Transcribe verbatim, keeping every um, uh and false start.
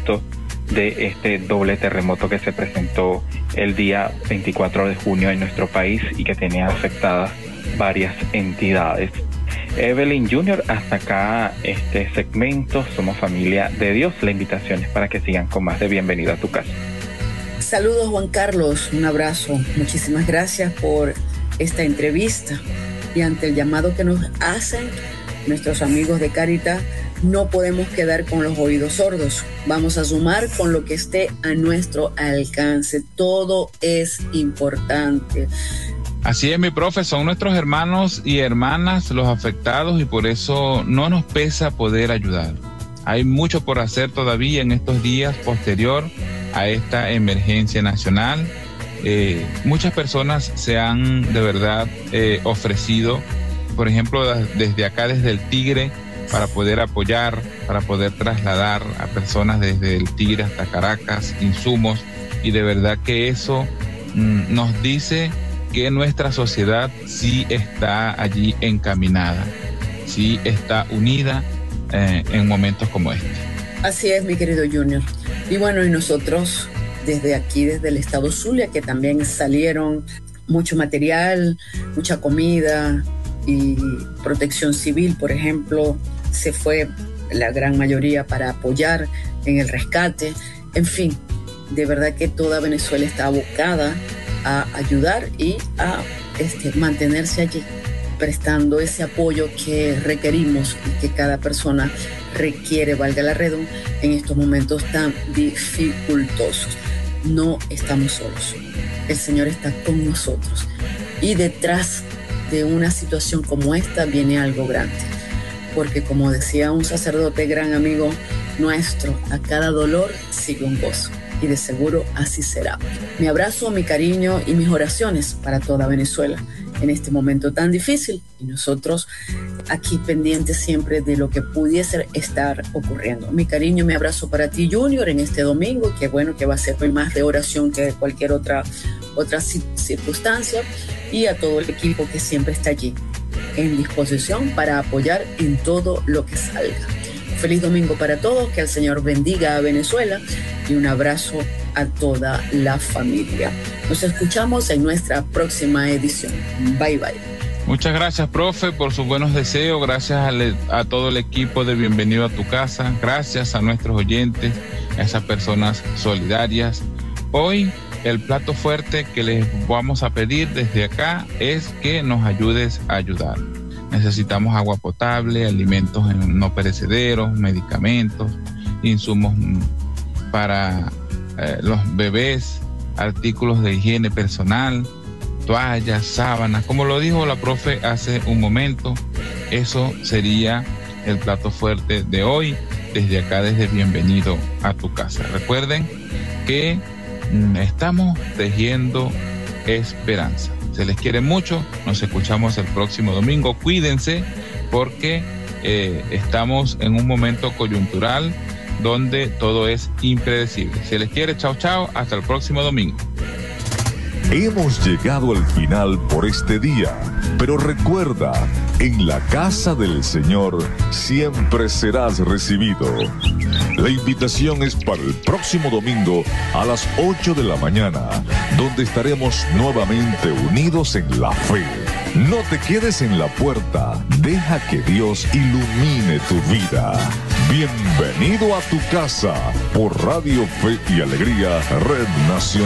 justo de este doble terremoto que se presentó el día veinticuatro de junio en nuestro país y que tenía afectadas varias entidades. Evelyn Junior, hasta acá este segmento, Somos Familia de Dios. La invitación es para que sigan con más de Bienvenido a tu Casa. Saludos, Juan Carlos, un abrazo. Muchísimas gracias por esta entrevista. Y ante el llamado que nos hacen nuestros amigos de Caritas, no podemos quedar con los oídos sordos. Vamos a sumar con lo que esté a nuestro alcance. Todo es importante. Así es, mi profe, son nuestros hermanos y hermanas los afectados y por eso no nos pesa poder ayudar. Hay mucho por hacer todavía en estos días posterior a esta emergencia nacional. Eh, muchas personas se han de verdad eh, ofrecido, por ejemplo, desde acá, desde el Tigre, para poder apoyar, para poder trasladar a personas desde el Tigre hasta Caracas, insumos, y de verdad que eso mm, nos dice que nuestra sociedad sí está allí encaminada, sí está unida eh, en momentos como este. Así es, mi querido Junior. Y bueno, y nosotros desde aquí, desde el estado Zulia, que también salieron mucho material, mucha comida y protección civil, por ejemplo, se fue la gran mayoría para apoyar en el rescate. En fin, de verdad que toda Venezuela está abocada a ayudar y a este, mantenerse allí, prestando ese apoyo que requerimos y que cada persona requiere, valga la redundancia, en estos momentos tan dificultosos. No estamos solos. El Señor está con nosotros. Y detrás de una situación como esta viene algo grande. Porque como decía un sacerdote gran amigo nuestro, a cada dolor sigue un gozo. Y de seguro así será. Mi abrazo, mi cariño y mis oraciones para toda Venezuela en este momento tan difícil. Y nosotros aquí pendientes siempre de lo que pudiese estar ocurriendo. Mi cariño, mi abrazo para ti, Junior, en este domingo, que bueno, que va a ser hoy más de oración que de cualquier otra, otra circunstancia. Y a todo el equipo que siempre está allí, en disposición para apoyar en todo lo que salga. Feliz domingo para todos, que el Señor bendiga a Venezuela y un abrazo a toda la familia. Nos escuchamos en nuestra próxima edición. Bye, bye. Muchas gracias, profe, por sus buenos deseos. Gracias a, a todo el equipo de Bienvenido a tu Casa. Gracias a nuestros oyentes, a esas personas solidarias. Hoy el plato fuerte que les vamos a pedir desde acá es que nos ayudes a ayudar. Necesitamos agua potable, alimentos no perecederos, medicamentos, insumos para eh, los bebés, artículos de higiene personal, toallas, sábanas. Como lo dijo la profe hace un momento, eso sería el plato fuerte de hoy, desde acá, desde Bienvenido a tu Casa. Recuerden que mm, estamos tejiendo esperanza. Se les quiere mucho, nos escuchamos el próximo domingo. Cuídense porque eh, estamos en un momento coyuntural donde todo es impredecible. Se les quiere, chao, chao, hasta el próximo domingo. Hemos llegado al final por este día, pero recuerda, en la casa del Señor siempre serás recibido. La invitación es para el próximo domingo a las ocho de la mañana, donde estaremos nuevamente unidos en la fe. No te quedes en la puerta, deja que Dios ilumine tu vida. Bienvenido a tu casa por Radio Fe y Alegría, Red Nacional.